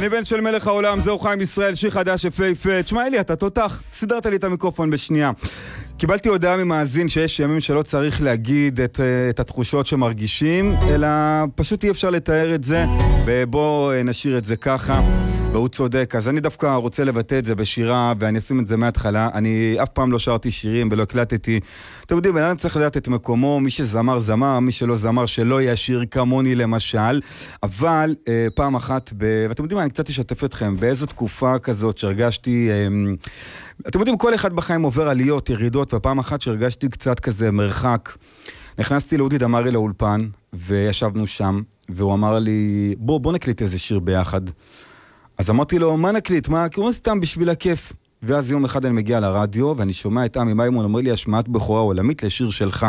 אני בן של מלך העולם, זהו חיים ישראל, שיר חדש יפהפה. תשמע אלי, אתה תותח, סידרת לי את המיקרופון בשנייה. קיבלתי הודעה ממאזין שיש ימים שלא צריך להגיד את התחושות שמרגישים, אלא פשוט אי אפשר לתאר את זה, ובוא נשאיר את זה ככה, והוא צודק. אז אני דווקא רוצה לבטא את זה בשירה, ואני אשים את זה מההתחלה. אני אף פעם לא שרתי שירים ולא הקלטתי. אתם יודעים, אני צריך לדעת את מקומו, מי שזמר זמר, מי שלא זמר שלא יהיה שיר כמוני למשל, אבל פעם אחת, ואתם יודעים, אני קצת אשתף אתכם, באיזו תקופה כזאת שהרגשתי, אתם יודעים, כל אחד בחיים עובר עליות, ירידות, ופעם אחת שהרגשתי קצת כזה מרחק, נכנסתי לאודי דמרי לאולפן, וישבנו שם, והוא אמר לי, בוא נקליט איזה שיר ביחד. אז אמרתי לו, מה נקליט? מה? כי הוא סתם בשביל הכיף. ואז יום אחד אני מגיע לרדיו, ואני שומע את עמי מימון, אומר לי, השמעת בכורה עולמית לשיר שלך.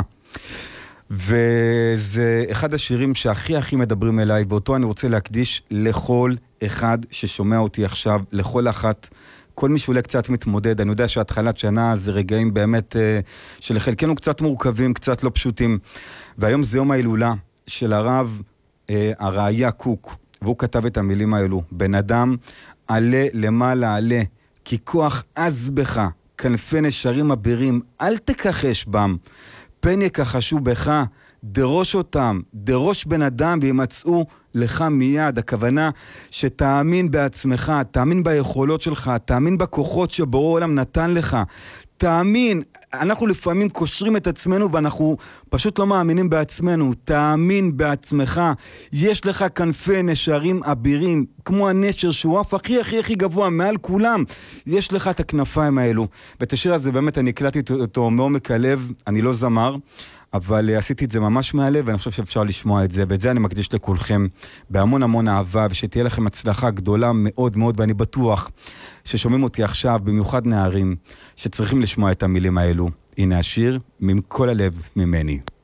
וזה אחד השירים שהכי מדברים אליי, ואותו אני רוצה להקדיש לכל אחד ששומע אותי עכשיו, לכל אחת, כל מי שאולי קצת מתמודד. אני יודע שהתחלת שנה זה רגעים באמת שלחלקנו קצת מורכבים, קצת לא פשוטים. והיום זה יום ההילולה של הרב הראיה קוק, והוא כתב את המילים האלו, בן אדם עלה למעלה עלה, כי כוח עז בך, כנפי נשרים אבירים, אל תכחש בם, פן יכחשו בך, דרוש אותם, דרוש בן אדם וימצאו לך מיד. הכוונה שתאמין בעצמך, תאמין ביכולות שלך, תאמין בכוחות שבורא עולם נתן לך, תאמין. אנחנו לפעמים קושרים את עצמנו ואנחנו פשוט לא מאמינים בעצמנו. תאמין בעצמך, יש לך כנפי נשרים אבירים, כמו הנשר שהוא אף הכי גבוה מעל כולם, יש לך את הכנפיים האלו. ואת השיר הזה באמת אני הקלטתי אותו מעומק הלב, אני לא זמר, אבל עשיתי את זה ממש מהלב, ואני חושב שאפשר לשמוע את זה, ואת זה אני מקדיש לכולכם בהמון אהבה, ושתהיה לכם הצלחה גדולה מאוד, ואני בטוח ששומעים אותי עכשיו, במיוחד נערים, שצריכים לשמוע את המילים האלו. הנה השיר, מכל הלב ממני.